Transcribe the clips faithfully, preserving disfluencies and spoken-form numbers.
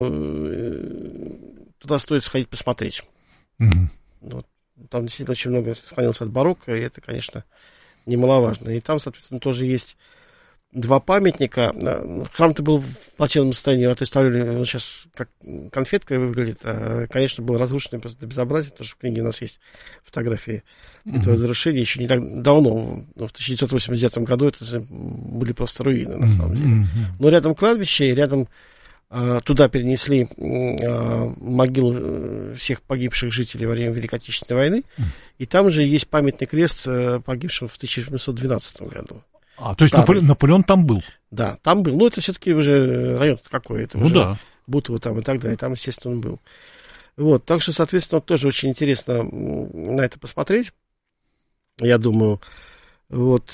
туда стоит сходить посмотреть. Mm-hmm. Вот. Там действительно очень много сохранилось от барокко, и это, конечно, немаловажно. И там, соответственно, тоже есть два памятника. Храм-то был в плачевном состоянии, отреставрировали, он сейчас как конфетка выглядит. А, конечно, был разрушен просто до безобразия, потому что в книге у нас есть фотографии mm-hmm. этого разрушения. Еще не так давно, в тысяча девятьсот восемьдесят девятом году, это были просто руины, на самом деле. Mm-hmm. Но рядом кладбище, и рядом а, туда перенесли а, могилы всех погибших жителей во время Великой Отечественной войны. Mm-hmm. И там же есть памятный крест погибшим в тысяча восемьсот двенадцатом году. А, то есть Наполеон, Наполеон там был? Да, там был. Ну, это все-таки уже район какой, это ну, уже да. Бутово там и так далее. Там, естественно, он был. Вот, так что, соответственно, тоже очень интересно на это посмотреть, я думаю. Вот.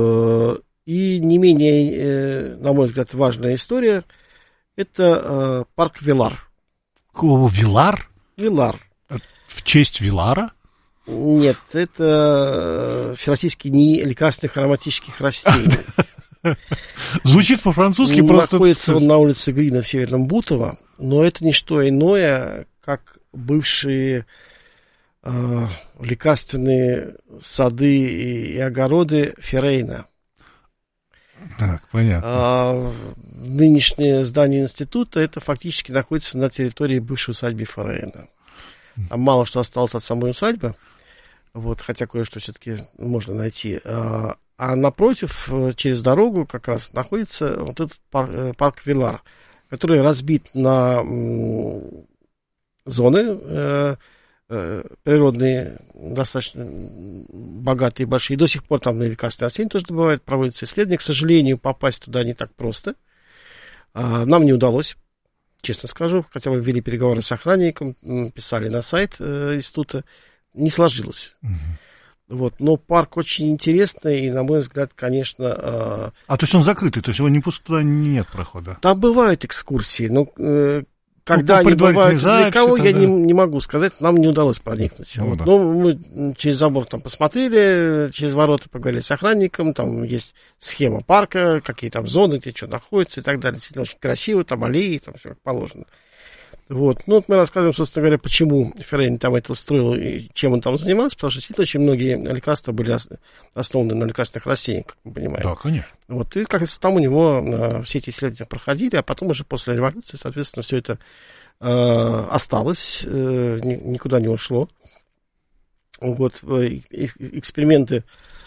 И не менее, на мой взгляд, важная история – это парк Вилар. Вилар? Вилар. В честь Вилара? Нет, это всероссийский НИИ лекарственных ароматических растений. Звучит по-французски просто... Находится он на улице Грина в Северном Бутово, но это не что иное, как бывшие э, лекарственные сады и, и огороды Феррейна. Так, понятно. А, нынешнее здание института, это фактически находится на территории бывшей усадьбы Феррейна. Там мало что осталось от самой усадьбы. Вот, хотя кое-что все-таки можно найти. А, а напротив, через дорогу как раз находится вот этот парк, парк Вилар, который разбит на м, зоны э, э, природные, достаточно богатые, большие. До сих пор там на лекарственные растения тоже бывает, проводятся исследования. К сожалению, попасть туда не так просто. А, нам не удалось, честно скажу, хотя мы вели переговоры с охранником, писали на сайт э, института. Не сложилось. Uh-huh. Вот. Но парк очень интересный, и, на мой взгляд, конечно... Э... А то есть он закрытый, то есть его не пуск... туда нет прохода? Там бывают экскурсии, но э, когда ну, они бывают, для кого я да. не, не могу сказать, нам не удалось проникнуть. Ну, вот. Да. Но мы через забор там посмотрели, через ворота поговорили с охранником, там есть схема парка, какие там зоны, где что находится и так далее. Действительно очень красиво, там аллеи, там все как положено. Вот. Ну, вот мы рассказываем, собственно говоря, почему Феррейн там это устроил и чем он там занимался, потому что действительно очень многие лекарства были основаны на лекарственных растениях, как мы понимаем. Да, конечно. Вот. И как раз там у него э, все эти исследования проходили, а потом уже после революции, соответственно, все это э, осталось, э, ни, никуда не ушло. Вот. Э, эксперименты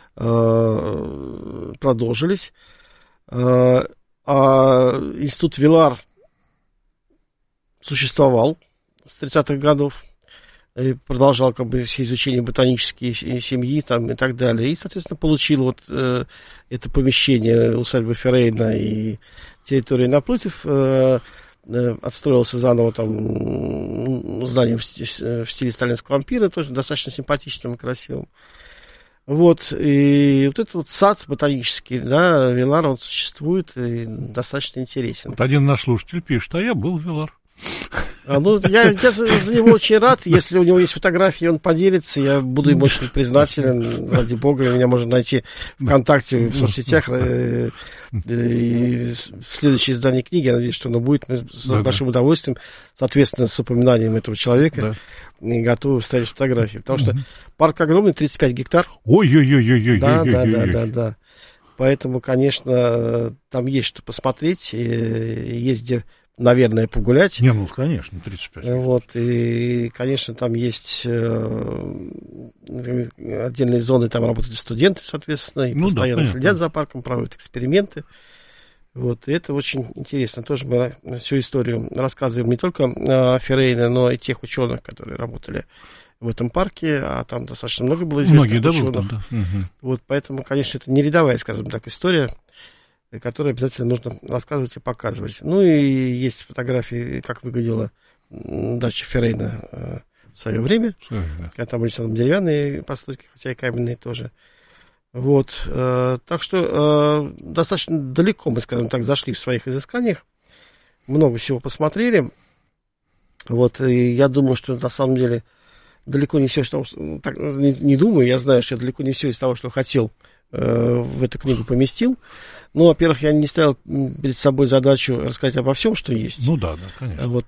э, продолжились. Э, а институт Вилар существовал с тридцатых годов, и продолжал как бы все изучения ботанические семьи там, и так далее. И, соответственно, получил вот э, это помещение усадьбы Феррейна и территории напротив. Э, э, отстроился заново там здание в, в, в стиле сталинского ампира, тоже достаточно симпатичным и красивым. Вот, и вот этот вот сад ботанический, да, Вилар, он существует и достаточно интересен. Вот один наш слушатель пишет, а я был в Вилар. А, ну, я, я за, за него очень рад. Если у него есть фотографии, он поделится. Я буду ему очень признателен. Ради бога, меня можно найти ВКонтакте, в соцсетях. И в следующее издание книги, я надеюсь, что оно будет. Мы с да, большим да. удовольствием, соответственно, с упоминанием этого человека, да. готовы вставить фотографии. Потому что парк огромный, тридцать пять гектар. Ой-ой-ой-ой-ой-ой-ой. Да, да, да, да, да. Поэтому, конечно, там есть что посмотреть. Есть где, наверное, погулять. Не, ну, конечно, тридцать пять. Вот, и, конечно, там есть э, отдельные зоны, там работают студенты, соответственно, и ну, постоянно да, следят за парком, проводят эксперименты. Вот, и это очень интересно. Тоже мы всю историю рассказываем не только о Феррейне, но и тех ученых, которые работали в этом парке, а там достаточно много было известных Многие, ученых. Да, да. Угу. Вот, поэтому, конечно, это не рядовая, скажем так, история, которые обязательно нужно рассказывать и показывать. Ну и есть фотографии, как выглядела дача Феррейна э, в свое время. Свое, да. Когда там были там деревянные постройки, хотя и каменные тоже. Вот. Э, так что э, достаточно далеко мы, скажем так, зашли в своих изысканиях. Много всего посмотрели. Вот. И я думаю, что на самом деле далеко не все, что... Так, не, не думаю, я знаю, что я далеко не все из того, что хотел, в эту книгу поместил. Ну, во-первых, я не ставил перед собой задачу рассказать обо всем, что есть. Ну да, да, конечно. Вот,